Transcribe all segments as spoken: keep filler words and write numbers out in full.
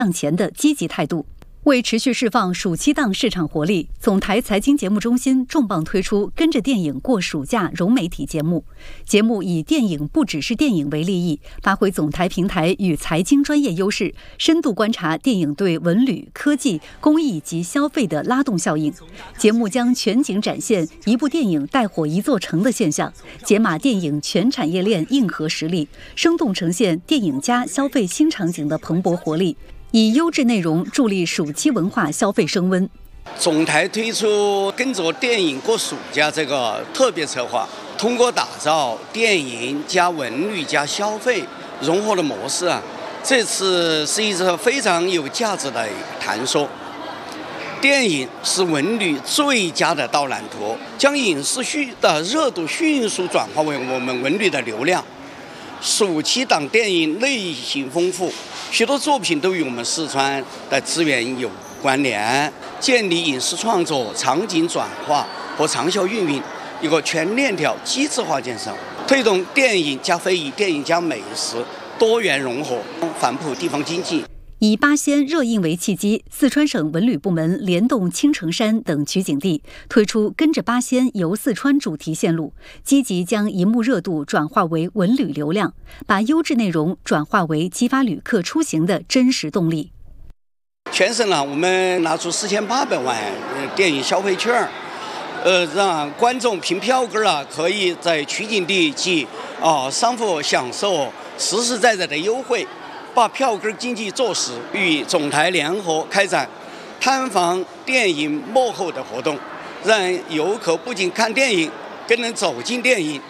向前的积极态度。为持续释放暑期档市场活力，总台财经节目中心重磅推出跟着电影过暑假融媒体节目。节目以电影不只是电影为立意，发挥总台平台与财经专业优势，深度观察电影对文旅、科技、公益及消费的拉动效应。节目将全景展现一部电影带火一座城的现象，解码电影全产业链硬核实力，生动呈现电影加消费新场景的蓬勃活力。以优质内容助力暑期文化消费升温。 总台推出跟着电影过暑假这个特别策划，通过打造电影加文旅加消费融合的模式啊，这次是一次非常有价值的探索。电影是文旅最佳的导览图，将影视剧的热度迅速转化为我们文旅的流量。暑期档电影类型丰富，许多作品都与我们四川的资源有关联，建立影视创作、场景转化和长效运营一个全链条机制化建设，推动电影加非遗、电影加美食多元融合，反哺地方经济。 以八仙热映为契机，四川省文旅部门联动青城山等取景地，推出跟着八仙游四川主题线路，积极将一幕热度转化为文旅流量，把优质内容转化为激发旅客出行的真实动力。 全省呢，我们拿出四千八百万电影消费券，呃，让观众凭票根啊，可以在取景地及啊、呃、商户享受实实在在的优惠。把票根经济做实，与总台联合开展探访电影幕后的活动，让游客不仅看电影，更能走进电影。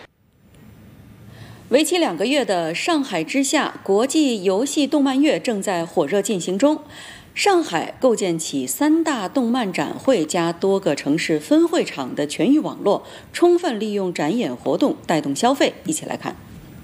为期两个月的上海之夏国际游戏动漫月正在火热进行中。上海构建起三大动漫展会加多个城市分会场的全域网络，充分利用展演活动带动消费。一起来看。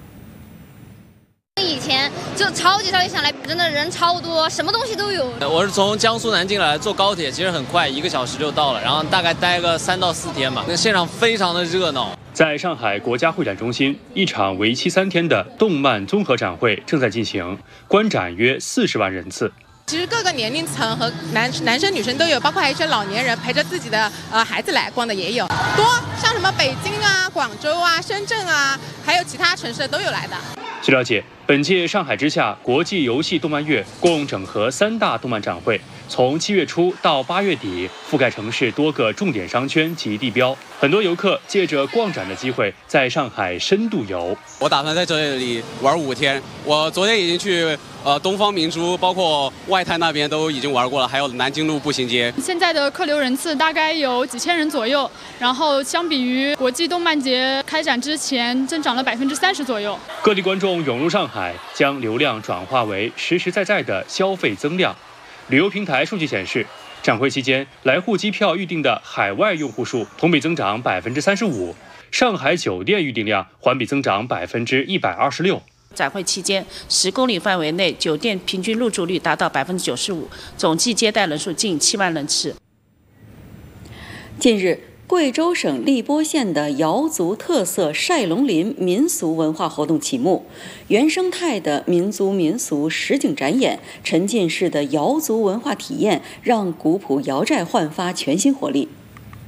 以前就超级超级想来，真的人超多，什么东西都有。 我是从江苏南京来，坐高铁其实很快，一个小时就到了，然后大概待个三到四天吧。那现场非常的热闹。 在上海国家会展中心，一场为期三天的动漫综合展会正在进行，观展约四十万人次。 其实各个年龄层和男男生女生都有，包括还有一些老年人陪着自己的呃孩子来逛的也有，多像什么北京啊、广州啊、深圳啊，还有其他城市的都有来的。 据了解，本届上海之夏国际游戏动漫月共整合三大动漫展会，从七月初到八月底，覆盖城市多个重点商圈及地标。很多游客借着逛展的机会，在上海深度游。 我打算在这里玩五天。我昨天已经去呃东方明珠，包括外滩那边都已经玩过了，还有南京路步行街。 现在的客流人次大概有几千人左右，然后相比于国际动漫节开展之前，增长了百分之三十左右。 各地观众涌入上海，将流量转化为实实在在的消费增量。旅游平台数据显示，展会期间来沪机票预订的海外用户数同比增长百分之三十五，上海酒店预订量环比增长百分之一百二十六。 展会期间，十公里范围内酒店平均入住率达到百分之九十五，总计接待人数近七万人次。 近日，贵州省荔波县的瑶族特色晒龙林民俗文化活动启幕，原生态的民族民俗实景展演，沉浸式的瑶族文化体验，让古朴瑶寨焕发全新活力。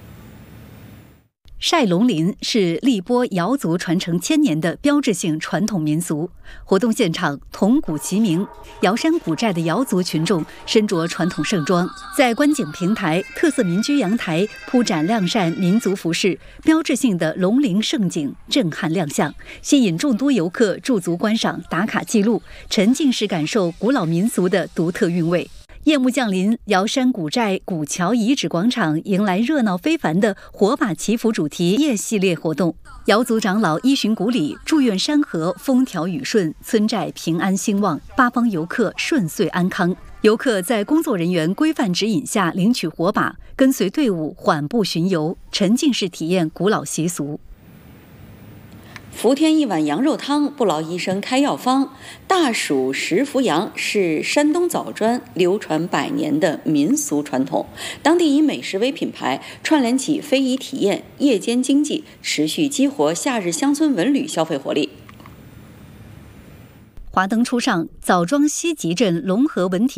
晒龙林是荔波瑶族传承千年的标志性传统民俗。活动现场，铜鼓齐鸣，瑶山古寨的瑶族群众身着传统盛装，在观景平台、特色民居阳台铺展晾晒民族服饰，标志性的龙陵盛景震撼亮相，吸引众多游客驻足观赏、打卡记录，沉浸式感受古老民俗的独特韵味。夜幕降临，瑶山古寨古桥遗址广场迎来热闹非凡的火把祈福主题夜系列活动。瑶族长老依循古礼，祝愿山河风调雨顺，村寨平安兴旺，八方游客顺遂安康。游客在工作人员规范指引下领取火把，跟随队伍缓步巡游，沉浸式体验古老习俗。 伏天一碗羊肉汤，不劳医生开药方。大暑食伏羊是山东枣庄流传百年的民俗传统，当地以美食为品牌，串联起非遗体验、夜间经济，持续激活夏日乡村文旅消费活力。 华灯初上，枣庄西集镇龙河文体